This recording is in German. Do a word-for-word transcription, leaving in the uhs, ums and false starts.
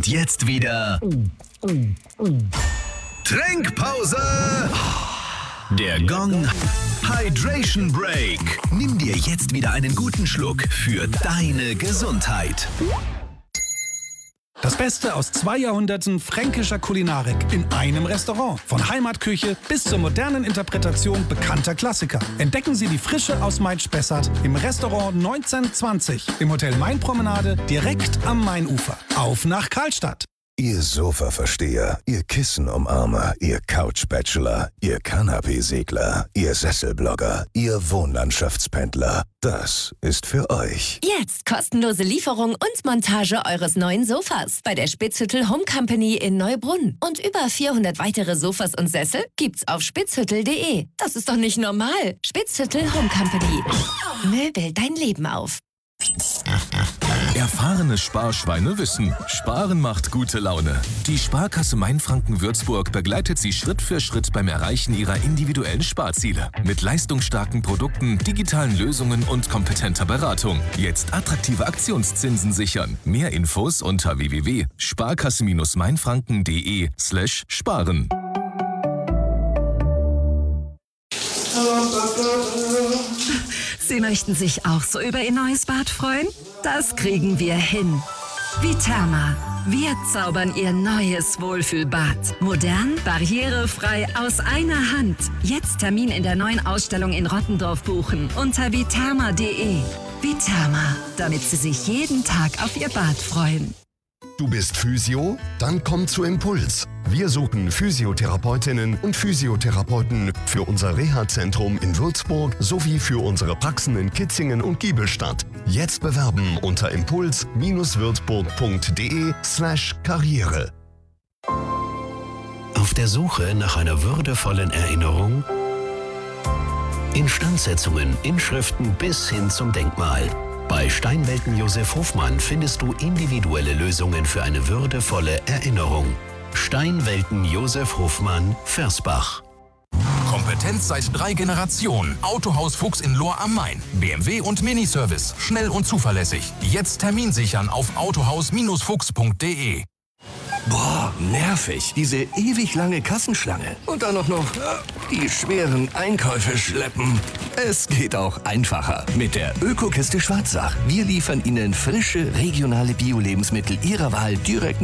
Und jetzt wieder Trinkpause. Der Gong Hydration Break. Nimm dir jetzt wieder einen guten Schluck für deine Gesundheit. Das Beste aus zwei Jahrhunderten fränkischer Kulinarik in einem Restaurant. Von Heimatküche bis zur modernen Interpretation bekannter Klassiker. Entdecken Sie die Frische aus Main-Spessart im Restaurant neunzehnhundertzwanzig im Hotel Mainpromenade direkt am Mainufer. Auf nach Karlstadt! Ihr Sofa-Versteher, ihr Kissen-Umarmer, ihr Couch-Bachelor, ihr Kanapee-Segler, ihr Sesselblogger, ihr Wohnlandschaftspendler. Das ist für euch. Jetzt kostenlose Lieferung und Montage eures neuen Sofas bei der Spitzhüttel Home Company in Neubrunn. Und über vierhundert weitere Sofas und Sessel gibt's auf spitzhüttel punkt de. Das ist doch nicht normal. Spitzhüttel Home Company. Möbel dein Leben auf. Erfahrene Sparschweine wissen, Sparen macht gute Laune. Die Sparkasse Mainfranken-Würzburg begleitet Sie Schritt für Schritt beim Erreichen Ihrer individuellen Sparziele. Mit leistungsstarken Produkten, digitalen Lösungen und kompetenter Beratung. Jetzt attraktive Aktionszinsen sichern. Mehr Infos unter w w w punkt sparkasse mainfranken punkt de slash sparen. Sie möchten sich auch so über Ihr neues Bad freuen? Das kriegen wir hin. Viterma. Wir zaubern Ihr neues Wohlfühlbad. Modern, barrierefrei, aus einer Hand. Jetzt Termin in der neuen Ausstellung in Rottendorf buchen unter viterma punkt de. Viterma, damit Sie sich jeden Tag auf Ihr Bad freuen. Du bist Physio? Dann komm zu Impuls. Wir suchen Physiotherapeutinnen und Physiotherapeuten für unser Reha-Zentrum in Würzburg sowie für unsere Praxen in Kitzingen und Giebelstadt. Jetzt bewerben unter impuls würzburg punkt de slash karriere. Auf der Suche nach einer würdevollen Erinnerung? Instandsetzungen, Inschriften bis hin zum Denkmal. Bei Steinwelten Josef Hofmann findest du individuelle Lösungen für eine würdevolle Erinnerung. Steinwelten Josef Hofmann, Versbach. Kompetenz seit drei Generationen. Autohaus Fuchs in Lohr am Main. B M W und Miniservice. Schnell und zuverlässig. Jetzt Termin sichern auf autohaus fuchs punkt de. Boah, nervig. Diese ewig lange Kassenschlange. Und dann noch noch die schweren Einkäufe schleppen. Es geht auch einfacher. Mit der Ökokiste Schwarzach. Wir liefern Ihnen frische, regionale Bio-Lebensmittel Ihrer Wahl direkt